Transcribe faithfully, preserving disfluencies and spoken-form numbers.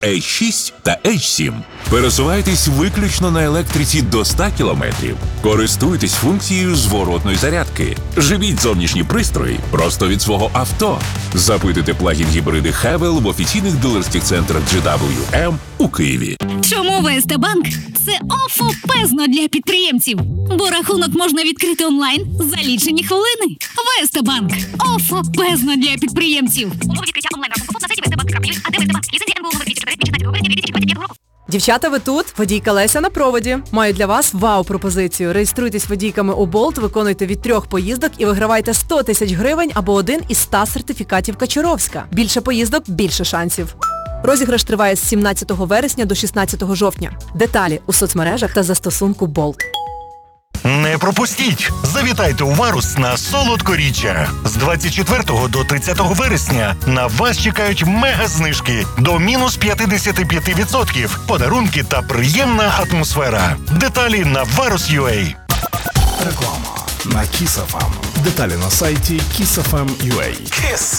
ейч шість та ейч сім. Пересувайтесь виключно на електриці до ста кілометрів. Користуйтесь функцією зворотної зарядки. Живіть зовнішні пристрої просто від свого авто. Запитуйте плагін-гібриди Хевел в офіційних дилерських центрах джі дабл ю ем у Києві. Чому ВСТ Банк – це офопезно для підприємців? Бо рахунок можна відкрити онлайн за лічені хвилини. ВСТ Банк – офопезно для підприємців. Умови відкриття онлайн-рахунку на сайті встбанк крапка ю а, де ВСТ Банк. Ліцензія ен бе у номер двісті чотири від шістнадцятого грудня дві тисячі двадцять п'ятого року. Дівчата, ви тут? Водійка Леся на проводі. Маю для вас вау-пропозицію. Реєструйтесь водійками у Болт, виконуйте від трьох поїздок і вигравайте сто тисяч гривень або один із ста сертифікатів Качуровська. Більше поїздок – більше шансів. Розіграш триває з сімнадцятого вересня до шістнадцятого жовтня. Деталі у соцмережах та застосунку Болт. Не пропустіть! Завітайте у Варус на солодкоріччя. З двадцять четвертого до тридцятого вересня на вас чекають мега-знижки до мінус п'ятдесят п'ять відсотків, подарунки та приємна атмосфера. Деталі на варус крапка ю а. Реклама на Kiss еф ем. Деталі на сайті кіс еф ем крапка ю а. Kiss.